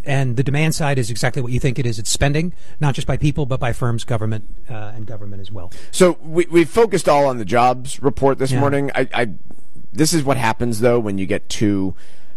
and the demand side is exactly what you think it is. It's spending, not just by people, but by firms, government, and government as well. So we focused all on the jobs report this morning. This is what happens, though, when you get too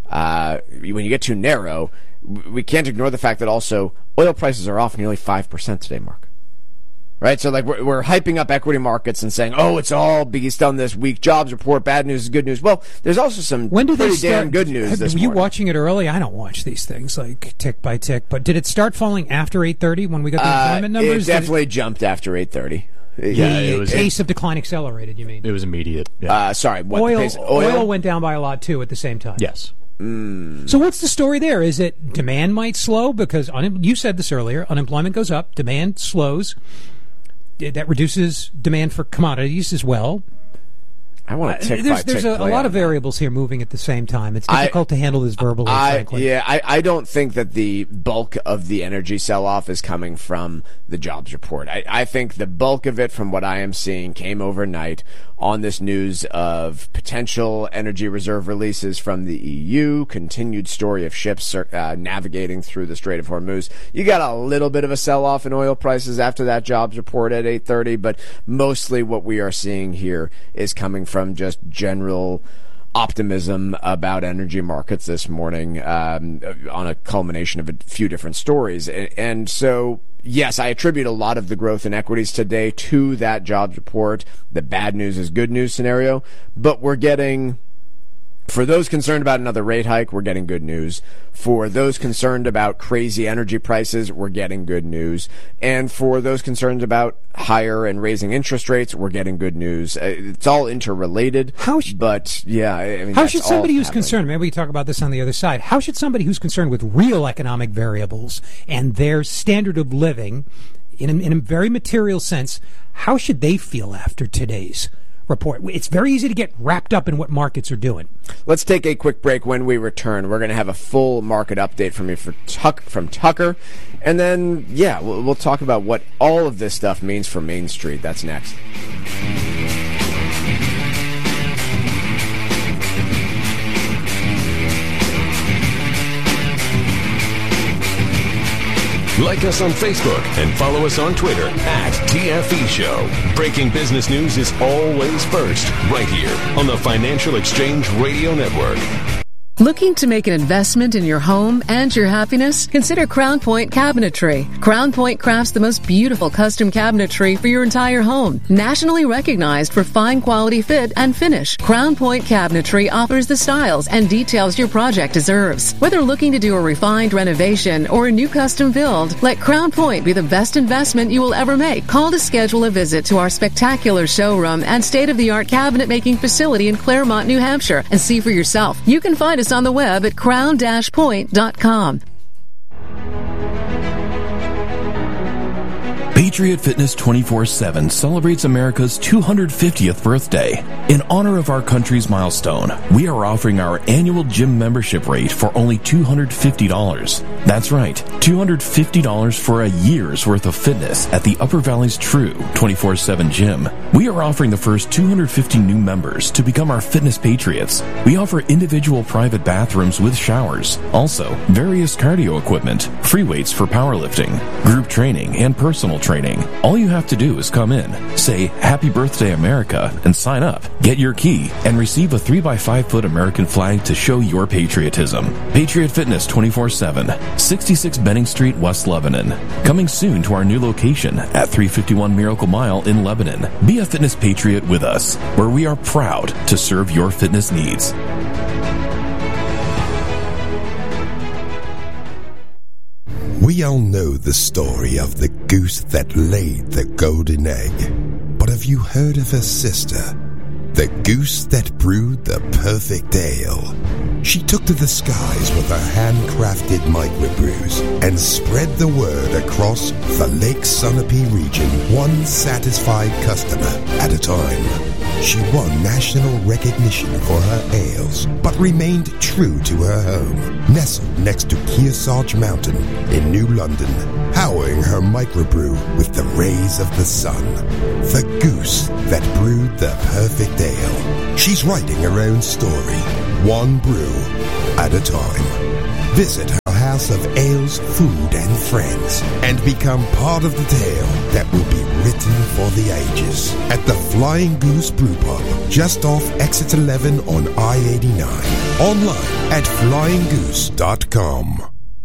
narrow. We can't ignore the fact that also oil prices are off nearly 5% today, Mark. Right? So like we're hyping up equity markets and saying, oh, it's all based on this weak jobs report. Bad news is good news. Well, there's also some pretty damn good news this morning. Were you watching it early? I don't watch these things like tick by tick. But did it start falling after 8:30 when we got the employment numbers? It definitely jumped after 8:30. The pace of decline accelerated, you mean? It was immediate. Yeah. Oil went down by a lot, too, at the same time. Yes. So what's the story there? Is it demand might slow? Because you said this earlier. Unemployment goes up. Demand slows. That reduces demand for commodities as well. I want to tick by tick. There's a lot of variables here moving at the same time. It's difficult to handle this verbally, frankly. Yeah, I don't think that the bulk of the energy sell-off is coming from the jobs report. I think the bulk of it, from what I am seeing, came overnight on this news of potential energy reserve releases from the EU, continued story of ships navigating through the Strait of Hormuz. You got a little bit of a sell-off in oil prices after that jobs report at 8:30, but mostly what we are seeing here is coming from just general optimism about energy markets this morning on a culmination of a few different stories. And so, yes, I attribute a lot of the growth in equities today to that jobs report, the bad news is good news scenario, but we're getting... For those concerned about another rate hike, we're getting good news. For those concerned about crazy energy prices, we're getting good news. And for those concerned about higher and raising interest rates, we're getting good news. It's all interrelated. How should somebody who's concerned, maybe we talk about this on the other side, how should somebody who's concerned with real economic variables and their standard of living, in a very material sense, how should they feel after today's report? It's very easy to get wrapped up in what markets are doing. Let's take a quick break. When we return, we're going to have a full market update from Tucker. And then, we'll talk about what all of this stuff means for Main Street. That's next. Like us on Facebook and follow us on Twitter @TFE Show. Breaking business news is always first, right here on the Financial Exchange Radio Network. Looking to make an investment in your home and your happiness? Consider Crown Point Cabinetry. Crown Point crafts the most beautiful custom cabinetry for your entire home. Nationally recognized for fine quality fit and finish, Crown Point Cabinetry offers the styles and details your project deserves. Whether looking to do a refined renovation or a new custom build, let Crown Point be the best investment you will ever make. Call to schedule a visit to our spectacular showroom and state-of-the-art cabinet making facility in Claremont, New Hampshire, and see for yourself. You can find us on the web at crown-point.com. Patriot Fitness 24/7 celebrates America's 250th birthday. In honor of our country's milestone, we are offering our annual gym membership rate for only $250. That's right, $250 for a year's worth of fitness at the Upper Valley's true 24/7 gym. We are offering the first 250 new members to become our fitness patriots. We offer individual private bathrooms with showers, also various cardio equipment, free weights for powerlifting, group training, and personal training. All you have to do is come in, say Happy Birthday America, and sign up. Get your key and receive a 3x5-foot American flag to show your patriotism. Patriot Fitness 24/7, 66 Benning Street, West Lebanon. Coming soon to our new location at 351 Miracle Mile in Lebanon. Be a fitness patriot with us, where we are proud to serve your fitness needs. We all know the story of the goose that laid the golden egg. But have you heard of her sister? The goose that brewed the perfect ale. She took to the skies with her handcrafted microbrews and spread the word across the Lake Sunapee region, one satisfied customer at a time. She won national recognition for her ales, but remained true to her home, nestled next to Kearsarge Mountain in New London, powering her microbrew with the rays of the sun. The goose that brewed the perfect ale. She's writing her own story, one brew at a time. Visit her house of ales, food, and friends, and become part of the tale that will be written for the ages. At the Flying Goose Brew Pub, just off Exit 11 on I-89. Online at flyinggoose.com.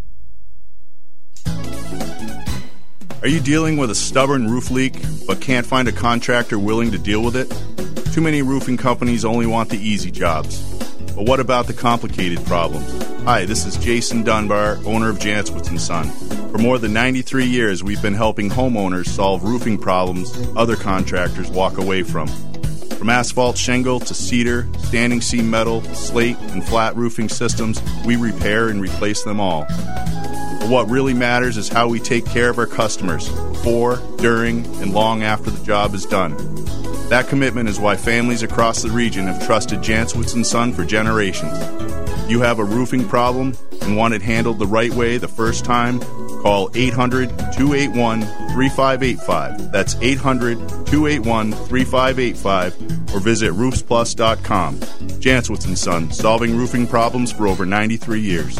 Are you dealing with a stubborn roof leak but can't find a contractor willing to deal with it? Too many roofing companies only want the easy jobs. But what about the complicated problems? Hi, this is Jason Dunbar, owner of Janowitz & Son. For more than 93 years, we've been helping homeowners solve roofing problems other contractors walk away from. From asphalt shingle to cedar, standing seam metal, slate, and flat roofing systems, we repair and replace them all. But what really matters is how we take care of our customers before, during, and long after the job is done. That commitment is why families across the region have trusted Janowitz & Son for generations. If you have a roofing problem and want it handled the right way the first time, call 800-281-3585. That's 800-281-3585 or visit roofsplus.com. Janowitz & Son, solving roofing problems for over 93 years.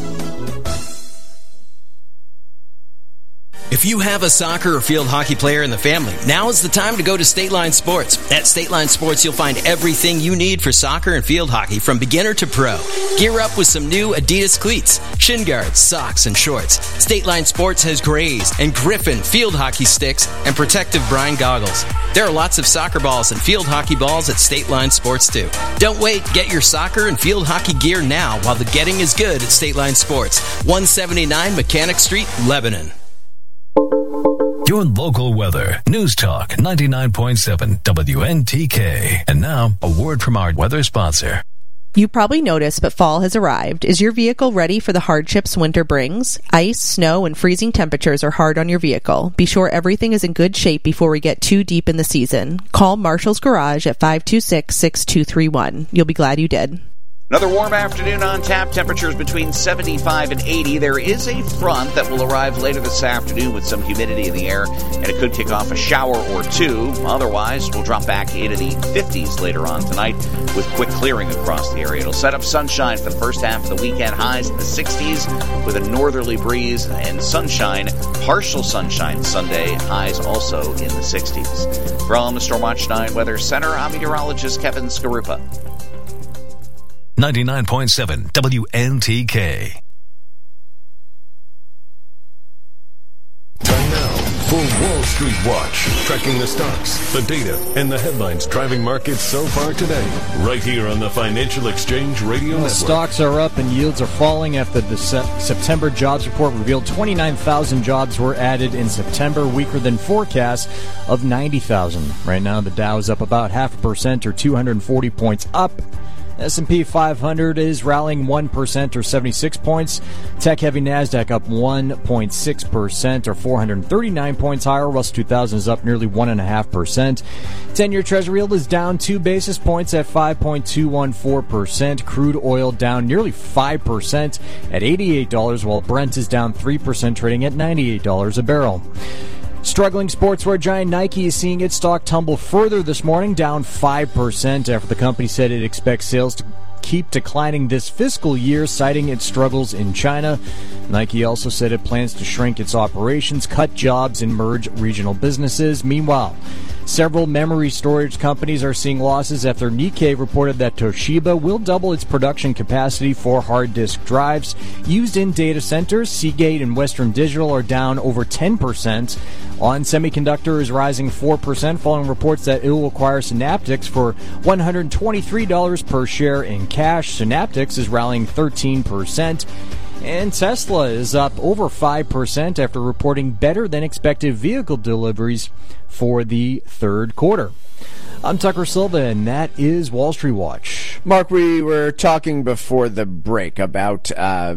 If you have a soccer or field hockey player in the family, now is the time to go to State Line Sports. At State Line Sports, you'll find everything you need for soccer and field hockey from beginner to pro. Gear up with some new Adidas cleats, shin guards, socks, and shorts. State Line Sports has Grays and Griffin field hockey sticks and protective brine goggles. There are lots of soccer balls and field hockey balls at State Line Sports, too. Don't wait. Get your soccer and field hockey gear now while the getting is good at State Line Sports. 179 Mechanic Street, Lebanon. Your local weather. News Talk 99.7 WNTK. And now, a word from our weather sponsor. You probably noticed, but fall has arrived. Is your vehicle ready for the hardships winter brings? Ice, snow, and freezing temperatures are hard on your vehicle. Be sure everything is in good shape before we get too deep in the season. Call Marshall's Garage at 526-6231. You'll be glad you did. Another warm afternoon on tap. Temperatures between 75 and 80. There is a front that will arrive later this afternoon with some humidity in the air, and it could kick off a shower or two. Otherwise, we'll drop back into the 50s later on tonight with quick clearing across the area. It'll set up sunshine for the first half of the weekend. Highs in the 60s with a northerly breeze and sunshine. Partial sunshine Sunday. Highs also in the 60s. From the Stormwatch 9 Weather Center, I'm meteorologist Kevin Skarupa. 99.7 WNTK. Time now for Wall Street Watch, tracking the stocks, the data, and the headlines driving markets so far today. Right here on the Financial Exchange Radio Network. Stocks are up and yields are falling after the September jobs report revealed 29,000 jobs were added in September, weaker than forecasts of 90,000. Right now, the Dow is up about 0.5% or 240 points up. S&P 500 is rallying 1% or 76 points. Tech-heavy NASDAQ up 1.6% or 439 points higher. Russell 2000 is up nearly 1.5%. 10-year Treasury yield is down 2 basis points at 5.214%. Crude oil down nearly 5% at $88, while Brent is down 3%, trading at $98 a barrel. Struggling sportswear giant Nike is seeing its stock tumble further this morning, down 5% after the company said it expects sales to keep declining this fiscal year, citing its struggles in China. Nike also said it plans to shrink its operations, cut jobs, and merge regional businesses. Meanwhile, several memory storage companies are seeing losses after Nikkei reported that Toshiba will double its production capacity for hard disk drives used in data centers. Seagate and Western Digital are down over 10%. On Semiconductor is rising 4% following reports that it will acquire Synaptics for $123 per share in cash. Synaptics is rallying 13%. And Tesla is up over 5% after reporting better than expected vehicle deliveries for the third quarter. I'm Tucker Silva, and that is Wall Street Watch. Mark, we were talking before the break about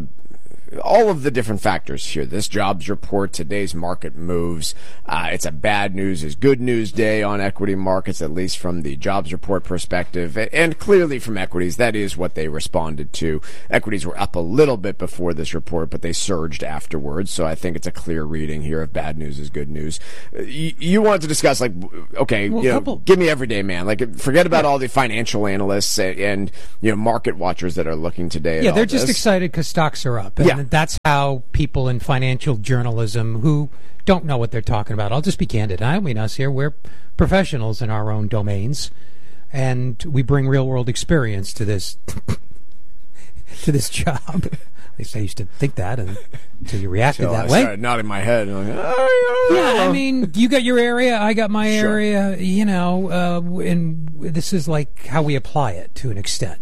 all of the different factors here. This jobs report, today's market moves. It's a bad news is good news day on equity markets, at least from the jobs report perspective. And clearly from equities, that is what they responded to. Equities were up a little bit before this report, but they surged afterwards. So I think it's a clear reading here of bad news is good news. You wanted to discuss, like, okay, give me everyday man. Like, forget about all the financial analysts and market watchers that are looking today. Yeah, they're just excited because stocks are up. And And that's how people in financial journalism who don't know what they're talking about, I'll just be candid. I mean, us here, we're professionals in our own domains, and we bring real-world experience to this to this job. At least I used to think that until you reacted that way. I started nodding my head. And like, oh, yeah, I mean, you got your area, I got my area, you know, and this is like how we apply it to an extent.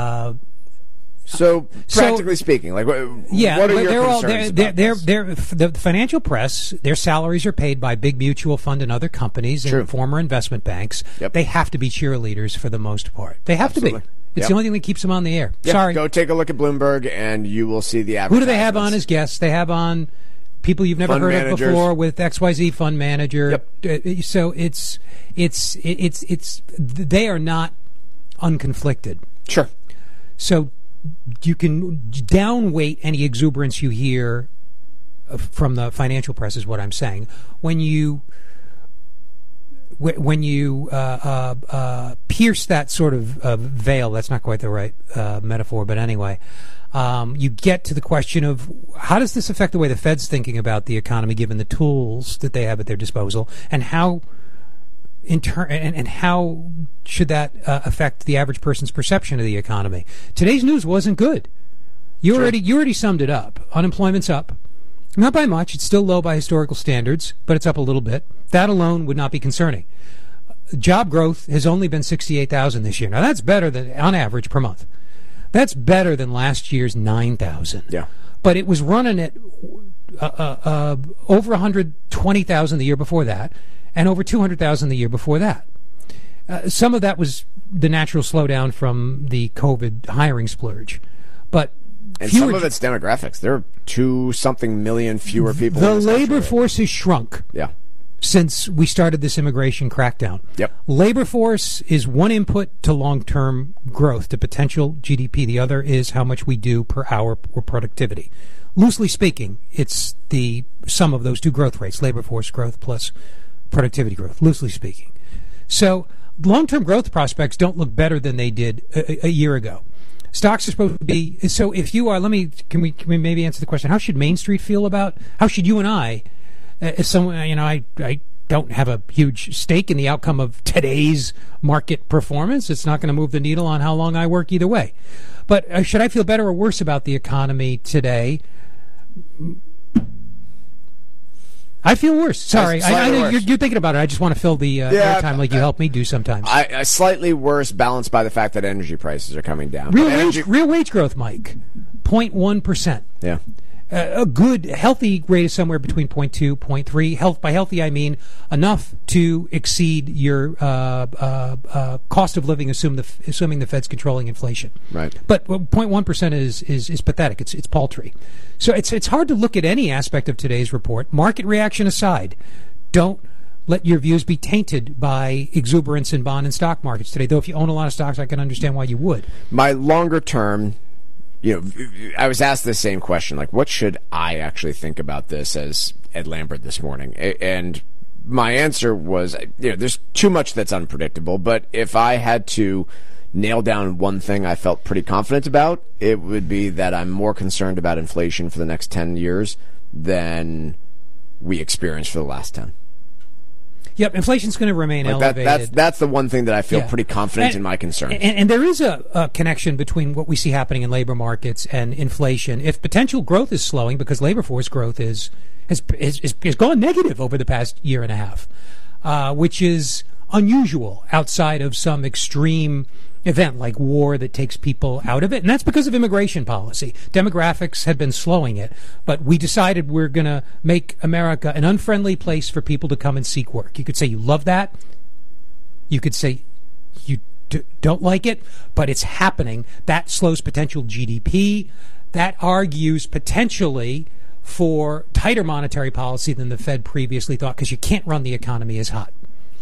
So practically speaking, like, what are your concerns about this? The financial press, their salaries are paid by big mutual fund and other companies and former investment banks. Yep. They have to be cheerleaders for the most part. They have to be. It's the only thing that keeps them on the air. Yep. Sorry. Go take a look at Bloomberg, and you will see the advertisements. Who do they have on as guests? They have on people you've never heard of before with XYZ fund manager. Yep. So it's they are not unconflicted. Sure. So you can downweight any exuberance you hear from the financial press is what I'm saying. When you pierce that sort of veil, that's not quite the right metaphor, but anyway, you get to the question of how does this affect the way the Fed's thinking about the economy given the tools that they have at their disposal, and how and how should that affect the average person's perception of the economy? Today's news wasn't good. You already summed it up. Unemployment's up. Not by much. It's still low by historical standards, but it's up a little bit. That alone would not be concerning. Job growth has only been 68,000 this year. Now, that's better than, on average, per month. That's better than last year's 9,000. Yeah. But it was running at over 120,000 the year before that, and over 200,000 the year before that. Some of that was the natural slowdown from the COVID hiring splurge. But some of it's demographics. There are 2-something million fewer people. The labor force has shrunk. Yeah. Since we started this immigration crackdown. Yep. Labor force is one input to long-term growth, to potential GDP. The other is how much we do per hour or productivity. Loosely speaking, it's the sum of those two growth rates, labor force growth plus productivity growth, loosely speaking. So long-term growth prospects don't look better than they did a year ago. Stocks are supposed to be, so if you are, can we maybe answer the question, how should Main Street feel about, how should you and I, as someone, I don't have a huge stake in the outcome of today's market performance. It's not going to move the needle on how long I work either way. But should I feel better or worse about the economy today? I feel worse. Sorry. I know you're thinking about it. I just want to fill the airtime like you help me do sometimes. I slightly worse, balanced by the fact that energy prices are coming down. Real wage growth, Mike, 0.1%. Yeah. A good, healthy rate is somewhere between 0.2, 0.3. By healthy, I mean enough to exceed your cost of living, assuming the Fed's controlling inflation. Right. But 0.1% is pathetic. It's paltry. So it's hard to look at any aspect of today's report. Market reaction aside, don't let your views be tainted by exuberance in bond and stock markets today. Though if you own a lot of stocks, I can understand why you would. My longer term, I was asked the same question, like, what should I actually think about this as Ed Lambert this morning? And my answer was, there's too much that's unpredictable, but if I had to nail down one thing I felt pretty confident about, it would be that I'm more concerned about inflation for the next 10 years than we experienced for the last 10. Yep, inflation's going to remain elevated. That's the one thing that I feel pretty confident in my concerns. And there is a connection between what we see happening in labor markets and inflation. If potential growth is slowing because labor force growth has gone negative over the past year and a half, which is unusual outside of some extreme event like war that takes people out of it. And that's because of immigration policy. Demographics had been slowing it, but we decided we're going to make America an unfriendly place for people to come and seek work. You could say you love that. You could say you don't like it, but it's happening. That slows potential GDP. That argues potentially for tighter monetary policy than the Fed previously thought, because you can't run the economy as hot.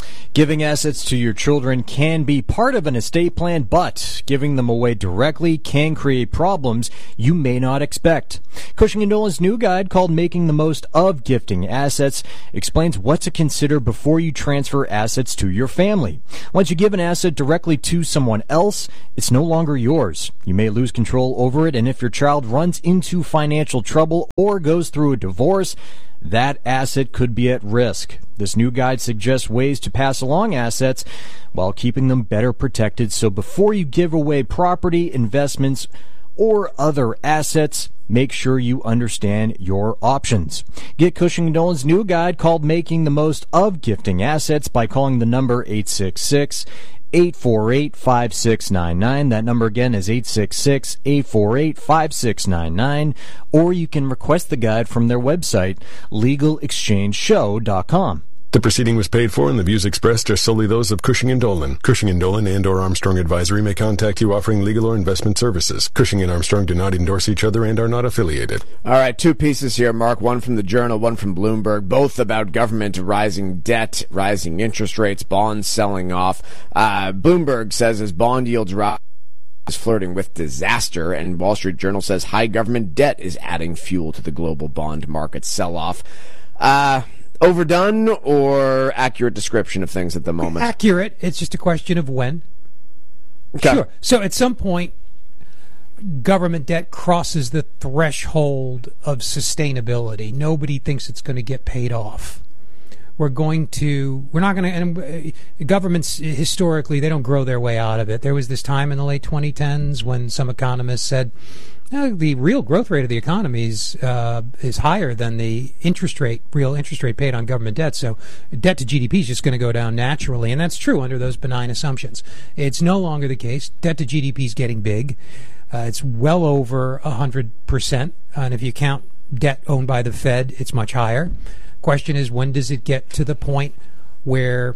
Giving assets to your children can be part of an estate plan, but giving them away directly can create problems you may not expect. Cushing & Dolan's new guide called Making the Most of Gifting Assets explains what to consider before you transfer assets to your family. Once you give an asset directly to someone else, it's no longer yours. You may lose control over it, and if your child runs into financial trouble or goes through a divorce, that asset could be at risk. This new guide suggests ways to pass along assets while keeping them better protected. So before you give away property, investments, or other assets, make sure you understand your options. Get Cushing & Dolan's new guide called Making the Most of Gifting Assets by calling the number 866-848-5699. That number again is 866-848-5699. Or you can request the guide from their website, legalexchangeshow.com. The proceeding was paid for, and the views expressed are solely those of Cushing & Dolan. Cushing & Dolan and or Armstrong Advisory may contact you offering legal or investment services. Cushing & Armstrong do not endorse each other and are not affiliated. All right, two pieces here, Mark. One from the Journal, one from Bloomberg, both about government rising debt, rising interest rates, bonds selling off. Bloomberg says as bond yields rise, is flirting with disaster, and Wall Street Journal says high government debt is adding fuel to the global bond market sell-off. Overdone or accurate description of things at the moment? Accurate. It's just a question of when. Okay. Sure. So at some point, government debt crosses the threshold of sustainability. Nobody thinks it's going to get paid off. We're not going to, and governments historically, they don't grow their way out of it. There was this time in the late 2010s when some economists said, the real growth rate of the economy is higher than the real interest rate paid on government debt. So debt to GDP is just going to go down naturally, and that's true under those benign assumptions. It's no longer the case. Debt to GDP is getting big. It's well over 100%, and if you count debt owned by the Fed, it's much higher. Question is, when does it get to the point where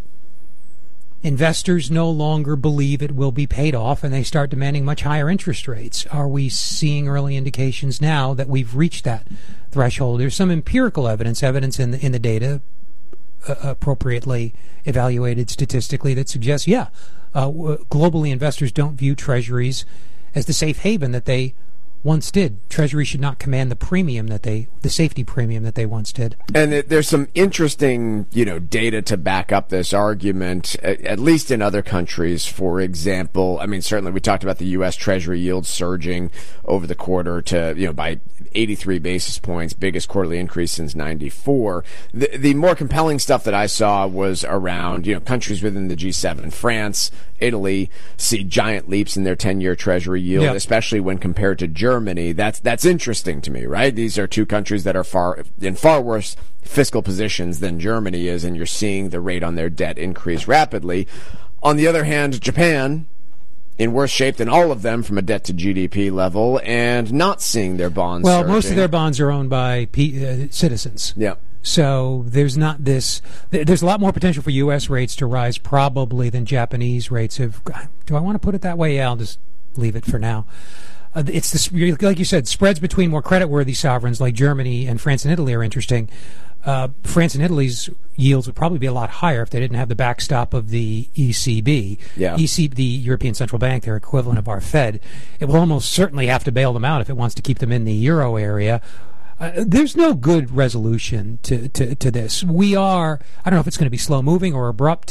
investors no longer believe it will be paid off and they start demanding much higher interest rates? Are we seeing early indications now that we've reached that threshold? There's some empirical evidence in the data, appropriately evaluated statistically, that suggests, globally investors don't view treasuries as the safe haven that they once did. Treasury should not command the safety premium that they once did. And there's some interesting, data to back up this argument, at least in other countries. For example, certainly we talked about the U.S. Treasury yield surging over the quarter to, by 83 basis points, biggest quarterly increase since 94. The more compelling stuff that I saw was around, countries within the G7. France, Italy see giant leaps in their 10-year Treasury yield, especially when compared to Germany. That's interesting to me, right? These are two countries that are in far worse fiscal positions than Germany is, and you're seeing the rate on their debt increase rapidly. On the other hand, Japan, in worse shape than all of them from a debt to GDP level, and not seeing their bonds surging. Most of their bonds are owned by citizens. Yeah. So there's not this. There's a lot more potential for U.S. rates to rise probably than Japanese rates have. Do I want to put it that way? Yeah, I'll just leave it for now. It's this, like you said, spreads between more creditworthy sovereigns like Germany and France and Italy are interesting. France and Italy's yields would probably be a lot higher if they didn't have the backstop of the ECB. Yeah. The European Central Bank, their equivalent of our Fed. It will almost certainly have to bail them out if it wants to keep them in the euro area. There's no good resolution to this. I don't know if it's going to be slow-moving or abrupt.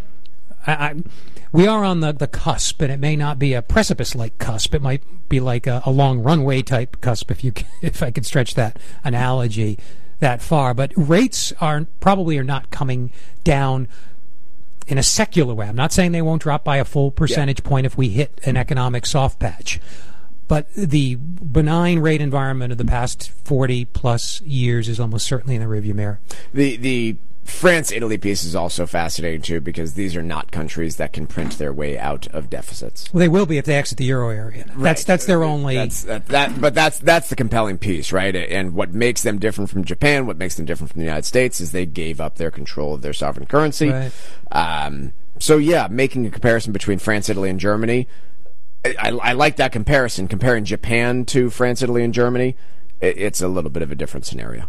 We are on the cusp, and it may not be a precipice-like cusp. It might be like a long runway-type cusp, if I could stretch that analogy that far. But rates are not coming down in a secular way. I'm not saying they won't drop by a full percentage point if we hit an economic soft patch. But the benign rate environment of the past 40-plus years is almost certainly in the rearview mirror. The France-Italy piece is also fascinating, too, because these are not countries that can print their way out of deficits. Well, they will be if they exit the euro area. Right. That's their only... But that's the compelling piece, right? And what makes them different from Japan, what makes them different from the United States, is they gave up their control of their sovereign currency. Right. Making a comparison between France, Italy, and Germany... I like that comparison. Comparing Japan to France, Italy, and Germany, it's a little bit of a different scenario.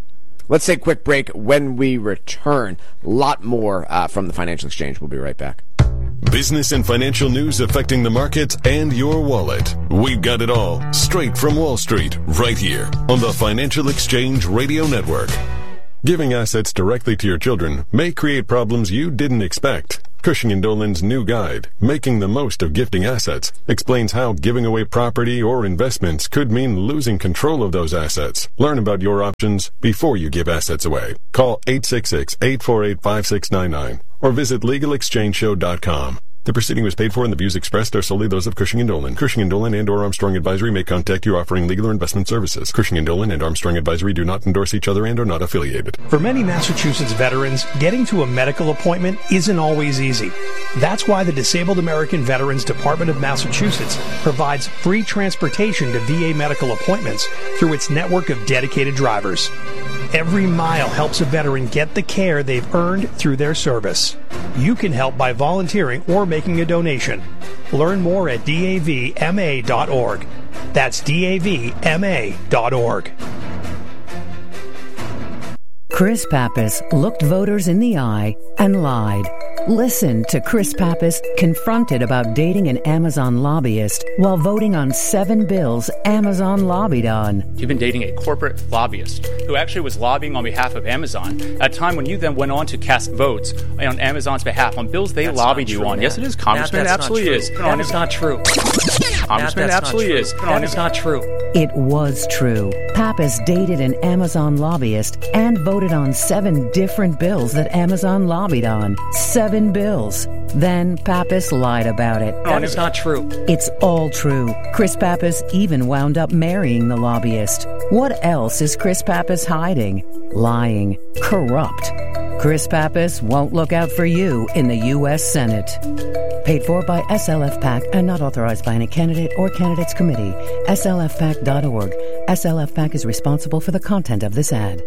Let's take a quick break. When we return, a lot more from the Financial Exchange. We'll be right back. Business and financial news affecting the markets and your wallet. We've got it all straight from Wall Street right here on the Financial Exchange Radio Network. Giving assets directly to your children may create problems you didn't expect. Cushing & Dolan's new guide, Making the Most of Gifting Assets, explains how giving away property or investments could mean losing control of those assets. Learn about your options before you give assets away. Call 866-848-5699 or visit LegalExchangeShow.com. The proceeding was paid for and the views expressed are solely those of Cushing & Dolan. Cushing & Dolan and or Armstrong Advisory may contact you offering legal or investment services. Cushing & Dolan and Armstrong Advisory do not endorse each other and are not affiliated. For many Massachusetts veterans, getting to a medical appointment isn't always easy. That's why the Disabled American Veterans Department of Massachusetts provides free transportation to VA medical appointments through its network of dedicated drivers. Every mile helps a veteran get the care they've earned through their service. You can help by volunteering or making a donation. Learn more at davma.org. That's davma.org. Chris Pappas looked voters in the eye and lied. Listen to Chris Pappas confronted about dating an Amazon lobbyist while voting on 7 bills Amazon lobbied on. You've been dating a corporate lobbyist who actually was lobbying on behalf of Amazon at a time when you then went on to cast votes on Amazon's behalf on bills they lobbied you on. Yes, it is, Congressman. It absolutely is. That is not true. Congressman, absolutely is. That is not true. It was true. Pappas dated an Amazon lobbyist and voted on 7 different bills that Amazon lobbied on. 7 bills. Then Pappas lied about it. That is not true. It's all true. Chris Pappas even wound up marrying the lobbyist. What else is Chris Pappas hiding? Lying. Corrupt. Chris Pappas won't look out for you in the U.S. Senate. Paid for by SLF PAC and not authorized by any candidate or candidates committee. SLFPAC.org. SLF PAC is responsible for the content of this ad.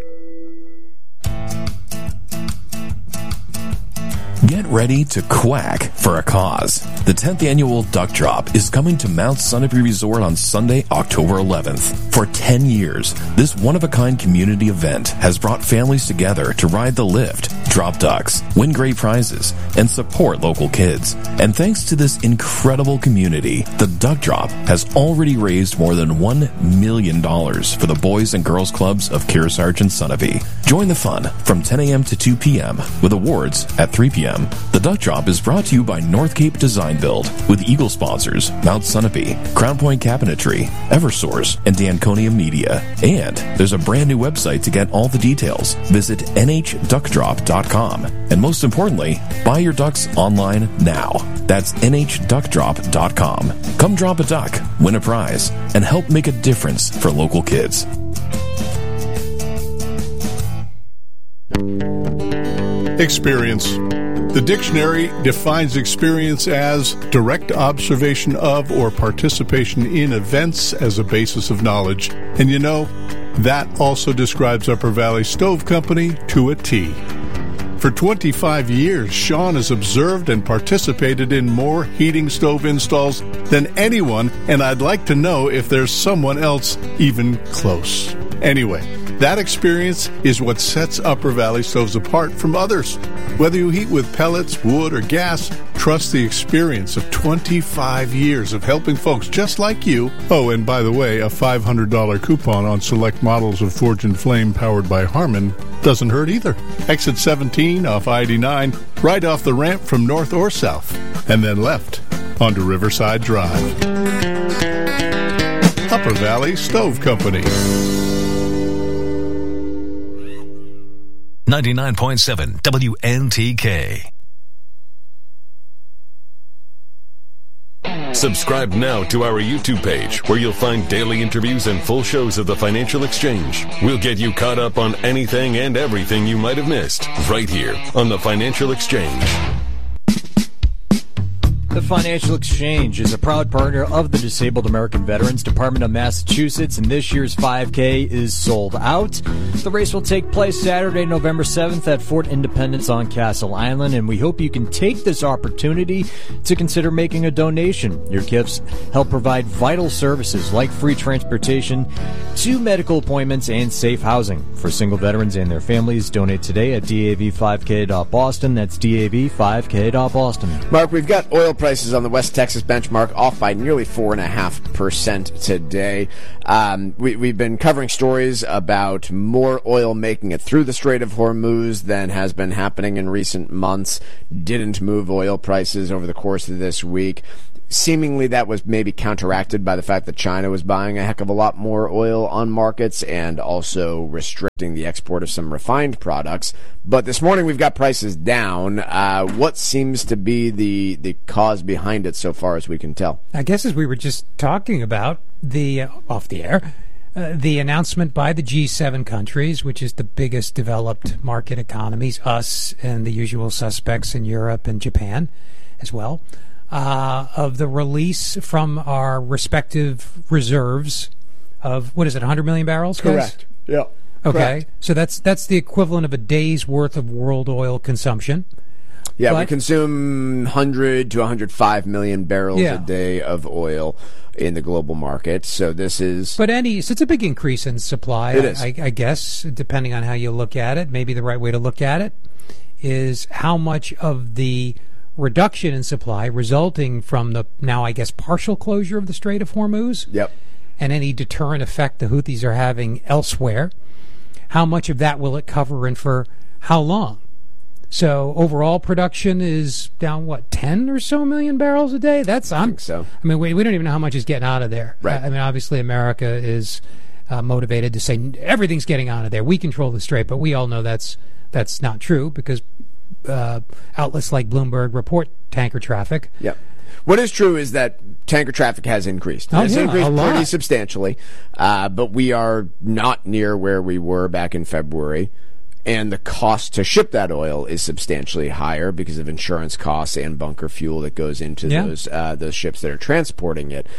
Get ready to quack for a cause. The 10th annual Duck Drop is coming to Mount Sunapee Resort on Sunday, October 11th. For 10 years, this one-of-a-kind community event has brought families together to ride the lift, drop ducks, win great prizes, and support local kids. And thanks to this incredible community, the Duck Drop has already raised more than $1 million for the Boys and Girls Clubs of Kearsarge and Sunapee. Join the fun from 10 a.m. to 2 p.m. with awards at 3 p.m. The Duck Drop is brought to you by North Cape Design Build with Eagle sponsors Mount Sunapee, Crown Point Cabinetry, Eversource, and Danconia Media. And there's a brand new website to get all the details. Visit nhduckdrop.com. And most importantly, buy your ducks online now. That's nhduckdrop.com. Come drop a duck, win a prize, and help make a difference for local kids. Experience. The dictionary defines experience as direct observation of or participation in events as a basis of knowledge. And you know, that also describes Upper Valley Stove Company to a T. For 25 years, Sean has observed and participated in more heating stove installs than anyone, and I'd like to know if there's someone else even close. Anyway, that experience is what sets Upper Valley Stoves apart from others. Whether you heat with pellets, wood, or gas, trust the experience of 25 years of helping folks just like you. Oh, and by the way, a $500 coupon on select models of Forge and Flame powered by Harman doesn't hurt either. Exit 17 off I-89, right off the ramp from north or south, and then left onto Riverside Drive. Upper Valley Stove Company. 99.7 WNTK. Subscribe now to our YouTube page, where you'll find daily interviews and full shows of the Financial Exchange. We'll get you caught up on anything and everything you might have missed, right here on the Financial Exchange. The Financial Exchange is a proud partner of the Disabled American Veterans Department of Massachusetts, and this year's 5K is sold out. The race will take place Saturday, November 7th at Fort Independence on Castle Island, and we hope you can take this opportunity to consider making a donation. Your gifts help provide vital services like free transportation, 2 medical appointments, and safe housing. For single veterans and their families, donate today at DAV5K.Boston. That's DAV5K.Boston. Mark, we've got oil prices on the West Texas benchmark off by nearly 4.5% today. We've been covering stories about more oil making it through the Strait of Hormuz than has been happening in recent months. Didn't move oil prices over the course of this week. Seemingly that was maybe counteracted by the fact that China was buying a heck of a lot more oil on markets and also restricting the export of some refined products. But this morning we've got prices down. What seems to be the cause behind it so far as we can tell? I guess as we were just talking about off the air, the announcement by the G7 countries, which is the biggest developed market economies, us and the usual suspects in Europe and Japan as well, of the release from our respective reserves of, 100 million barrels, guys? Correct. Yeah. Okay. Correct. So that's the equivalent of a day's worth of world oil consumption. Yeah, we consume 100 to 105 million barrels Yeah. a day of oil in the global market. So this is... But so it's a big increase in supply. It is. I guess, depending on how you look at it, maybe the right way to look at it is how much of the reduction in supply resulting from the now, I guess, partial closure of the Strait of Hormuz. Yep. And any deterrent effect the Houthis are having elsewhere. How much of that will it cover and for how long? So overall production is down, 10 or so million barrels a day? I think so. I mean, we don't even know how much is getting out of there. Right. I mean, obviously America is motivated to say everything's getting out of there. We control the Strait, but we all know that's not true because outlets like Bloomberg report tanker traffic. Yep. What is true is that tanker traffic has increased. It's increased pretty substantially, but we are not near where we were back in February. And the cost to ship that oil is substantially higher because of insurance costs and bunker fuel that goes into those ships that are transporting it.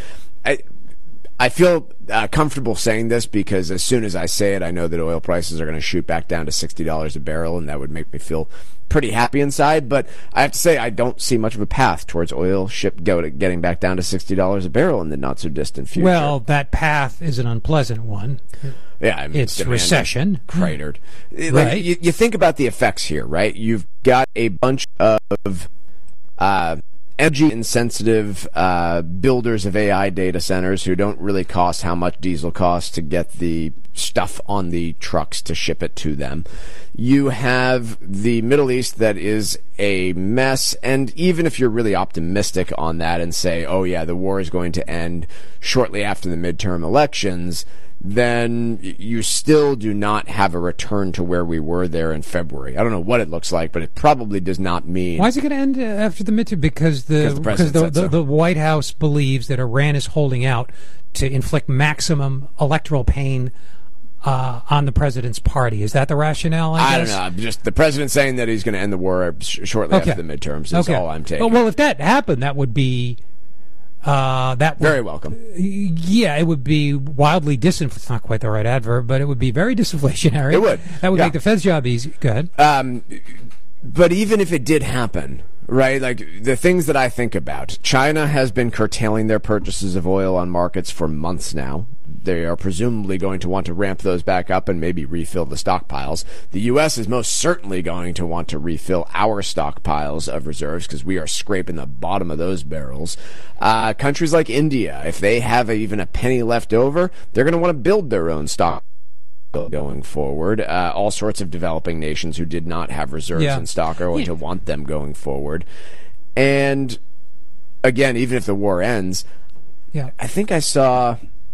I feel comfortable saying this because as soon as I say it, I know that oil prices are going to shoot back down to $60 a barrel, and that would make me feel pretty happy inside. But I have to say, I don't see much of a path towards oil getting back down to $60 a barrel in the not-so-distant future. Well, that path is an unpleasant one. Yeah, I mean, it's recession. Cratered. Right. Like, you think about the effects here, right? You've got a bunch of energy-insensitive builders of AI data centers who don't really cost how much diesel costs to get the stuff on the trucks to ship it to them. You have the Middle East that is a mess, and even if you're really optimistic on that and say, oh yeah, the war is going to end shortly after the midterm elections, then you still do not have a return to where we were there in February. I don't know what it looks like, but it probably does not mean... Why is it going to end after the midterm? Because the White House believes that Iran is holding out to inflict maximum electoral pain on the president's party. Is that the rationale, I guess? I don't know. Just the president saying that he's going to end the war shortly after the midterms is all I'm taking. Well, if that happened, that would be... very welcome. Yeah, it would be wildly it's not quite the right adverb, but it would be very disinflationary. It would. That would make the Fed's job easy. Go ahead. But even if it did happen, right, like the things that I think about, China has been curtailing their purchases of oil on markets for months now. They are presumably going to want to ramp those back up and maybe refill the stockpiles. The U.S. is most certainly going to want to refill our stockpiles of reserves because we are scraping the bottom of those barrels. Countries like India, if they have even a penny left over, they're going to want to build their own stock going forward. All sorts of developing nations who did not have reserves in stock are going to want them going forward. And again, even if the war ends, I think I saw...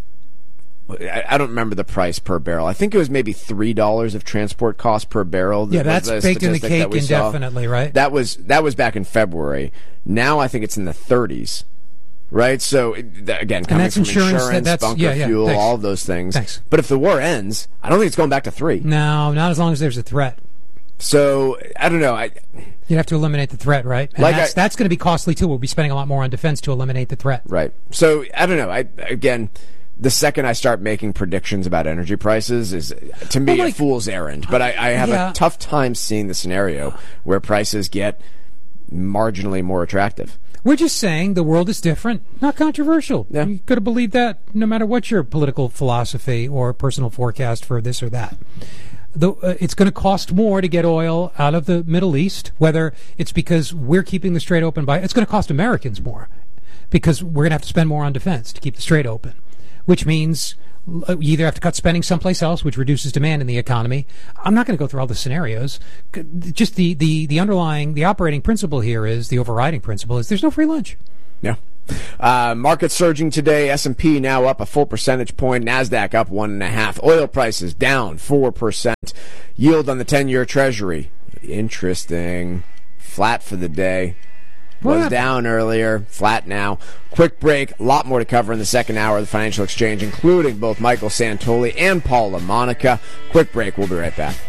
I don't remember the price per barrel. I think it was maybe $3 of transport cost per barrel. Yeah, that's baked in the cake indefinitely, right? That was back in February. Now I think it's in the 30s, right? So again, coming from insurance, bunker fuel, all of those things. But if the war ends, I don't think it's going back to 3. No, not as long as there's a threat. So, I don't know. You'd have to eliminate the threat, right? And that's going to be costly, too. We'll be spending a lot more on defense to eliminate the threat. Right. So, I don't know. Again, the second I start making predictions about energy prices is, to me, a fool's errand. But I have a tough time seeing the scenario where prices get marginally more attractive. We're just saying the world is different, not controversial. Yeah. You could have believed that no matter what your political philosophy or personal forecast for this or that. It's going to cost more to get oil out of the Middle East, whether it's because we're keeping the Strait open it's going to cost Americans more because we're going to have to spend more on defense to keep the Strait open, which means you either have to cut spending someplace else, which reduces demand in the economy. I'm not going to go through all the scenarios. Just the underlying, the operating principle here is, the overriding principle is, there's no free lunch. Yeah. Market surging today. S&P now up a full percentage point. NASDAQ up 1.5%. Oil prices down 4%. Yield on the 10-year Treasury. Interesting. Flat for the day. Was down earlier. Flat now. Quick break. A lot more to cover in the second hour of the Financial Exchange, including both Michael Santoli and Paul LaMonica. Quick break. We'll be right back.